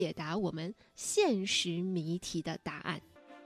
解答我们现实谜题的答案。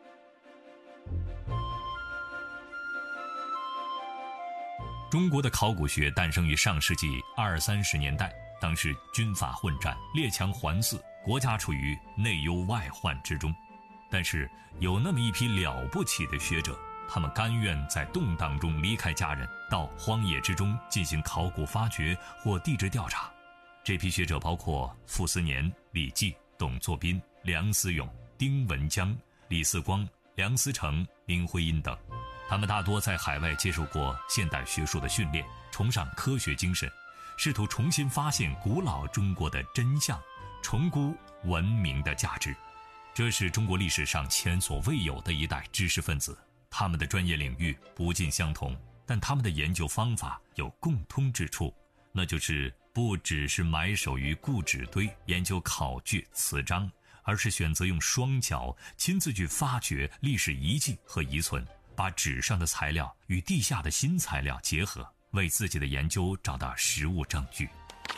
中国的考古学诞生于上世纪20-30年代，当时军阀混战，列强环伺，国家处于内忧外患之中。但是有那么一批了不起的学者，他们甘愿在动荡中离开家人，到荒野之中进行考古发掘或地质调查。这批学者包括傅斯年、李济、董作宾、梁思永、丁文江、李四光、梁思成、林徽因等。他们大多在海外接受过现代学术的训练，崇尚科学精神，试图重新发现古老中国的真相，重估文明的价值。这是中国历史上前所未有的一代知识分子，他们的专业领域不尽相同，但他们的研究方法有共通之处，那就是不只是埋首于故纸堆研究考据词章，而是选择用双脚亲自去发掘历史遗迹和遗存，把纸上的材料与地下的新材料结合，为自己的研究找到实物证据。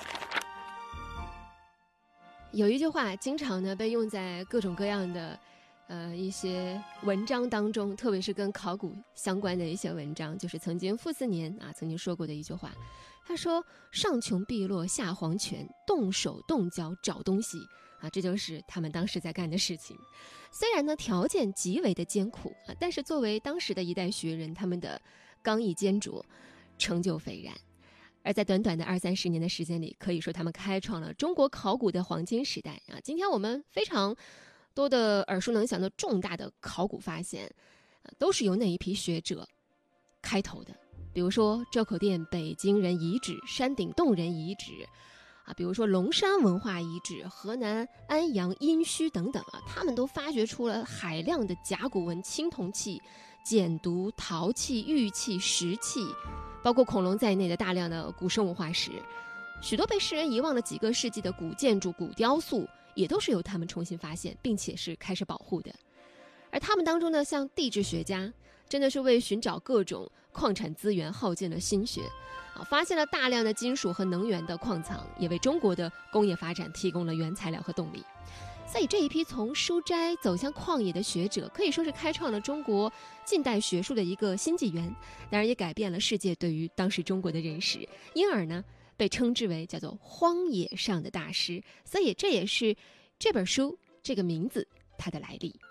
有一句话经常呢被用在各种各样的一些文章当中，特别是跟考古相关的一些文章，就是曾经傅斯年曾经说过的一句话。他说：上穷碧落下黄泉，动手动脚找东西这就是他们当时在干的事情。虽然呢条件极为的艰苦但是作为当时的一代学人，他们的刚毅坚卓，成就斐然。而在短短的20-30年的时间里，可以说他们开创了中国考古的黄金时代今天我们非常多的耳熟能详的重大的考古发现都是由那一批学者开头的。比如说周口店北京人遗址、山顶洞人遗址比如说龙山文化遗址、河南安阳殷墟等等他们都发掘出了海量的甲骨文、青铜器、简牍、陶器、玉器、石器，包括恐龙在内的大量的古生物化石。许多被世人遗忘了几个世纪的古建筑、古雕塑，也都是由他们重新发现，并且是开始保护的。而他们当中呢，像地质学家，真的是为寻找各种矿产资源耗尽了心血发现了大量的金属和能源的矿藏，也为中国的工业发展提供了原材料和动力。所以这一批从书斋走向旷野的学者，可以说是开创了中国近代学术的一个新纪元，当然也改变了世界对于当时中国的认识，因而呢被称之为叫做荒野上的大师。所以这也是这本书这个名字它的来历。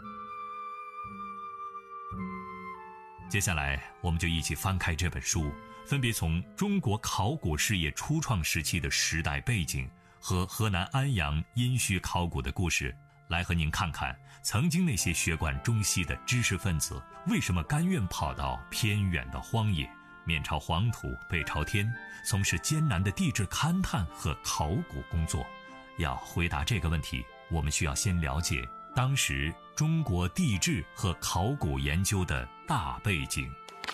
接下来我们就一起翻开这本书，分别从中国考古事业初创时期的时代背景和河南安阳殷墟考古的故事，来和您看看曾经那些学贯中西的知识分子为什么甘愿跑到偏远的荒野，面朝黄土背朝天，从事艰难的地质勘探和考古工作。要回答这个问题，我们需要先了解当时中国地质和考古研究的大背景。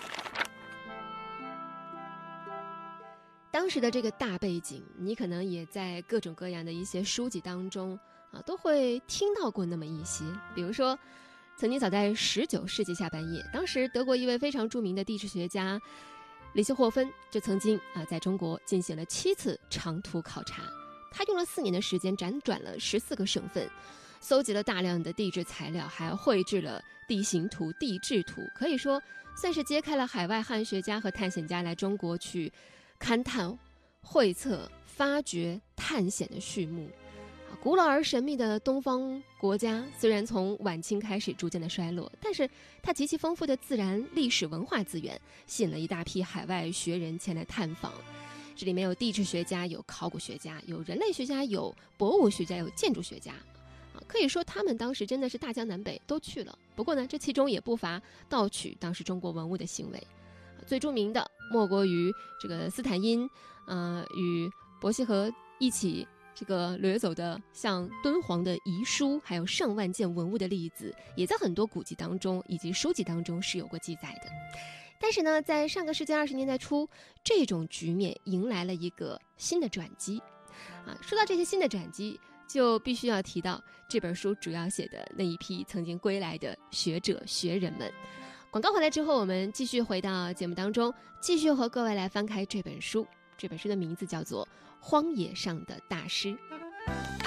当时的这个大背景，你可能也在各种各样的一些书籍当中都会听到过那么一些。比如说曾经早在19世纪下半叶，当时德国一位非常著名的地质学家里希霍芬就曾经在中国进行了7次长途考察。他用了4年的时间，辗转了14个省份，搜集了大量的地质材料，还绘制了地形图、地质图，可以说算是揭开了海外汉学家和探险家来中国去勘探、绘测、发掘、探险的序幕。古老而神秘的东方国家虽然从晚清开始逐渐的衰落，但是它极其丰富的自然、历史、文化资源吸引了一大批海外学人前来探访。这里面有地质学家，有考古学家，有人类学家，有博物学家，有建筑学家可以说他们当时真的是大江南北都去了。不过呢，这其中也不乏盗取当时中国文物的行为。最著名的莫过于这个斯坦因与伯希和一起这个掠走的像敦煌的遗书，还有上万件文物的例子，也在很多古籍当中以及书籍当中是有过记载的。但是呢，在上个世纪20年代初，这种局面迎来了一个新的转机说到这些新的转机，就必须要提到这本书主要写的那一批曾经归来的学者学人们。广告回来之后，我们继续回到节目当中，继续和各位来翻开这本书。这本书的名字叫做《荒野上的大师》。